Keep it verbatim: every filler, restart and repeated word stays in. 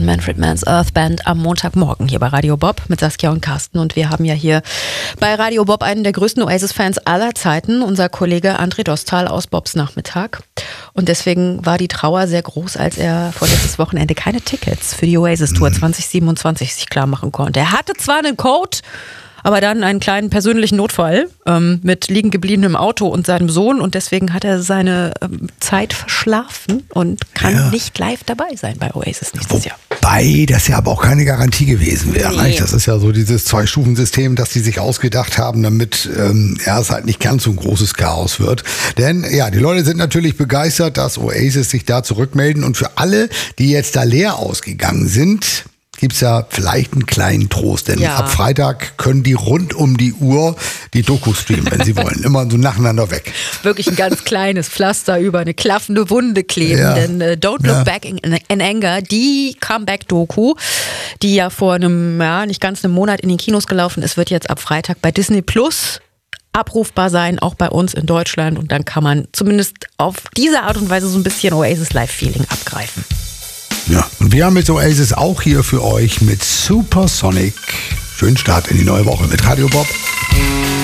Manfred Mann's Earth Band am Montagmorgen hier bei Radio Bob mit Saskia und Carsten. Und wir haben ja hier bei Radio Bob einen der größten Oasis-Fans aller Zeiten, unser Kollege André Dostal aus Bobs Nachmittag. Und deswegen war die Trauer sehr groß, als er vorletztes Wochenende keine Tickets für die Oasis-Tour zwanzig siebenundzwanzig sich klar machen konnte. Er hatte zwar einen Code, aber dann einen kleinen persönlichen Notfall ähm, mit liegen gebliebenem Auto und seinem Sohn, und deswegen hat er seine ähm, Zeit verschlafen und kann ja. nicht live dabei sein bei Oasis nächstes Jahr. Wobei das ja aber auch keine Garantie gewesen wäre. Nee. Das ist ja so dieses Zwei-Stufen-System, das die sich ausgedacht haben, damit ähm, ja, es halt nicht ganz so ein großes Chaos wird. Denn ja, die Leute sind natürlich begeistert, dass Oasis sich da zurückmelden, und für alle, die jetzt da leer ausgegangen sind, gibt's ja vielleicht einen kleinen Trost, denn Ja. ab Freitag können die rund um die Uhr die Doku streamen, wenn sie wollen. Immer so nacheinander weg. Wirklich ein ganz kleines Pflaster über eine klaffende Wunde kleben, Ja. denn äh, Don't Look Ja. Back in, in Anger, die Comeback-Doku, die ja vor einem, ja, nicht ganz einem Monat in den Kinos gelaufen ist, wird jetzt ab Freitag bei Disney Plus abrufbar sein, auch bei uns in Deutschland, und dann kann man zumindest auf diese Art und Weise so ein bisschen Oasis Live-Feeling abgreifen. Ja, und wir haben mit Oasis auch hier für euch mit Supersonic. Schönen Start in die neue Woche mit Radio Bob.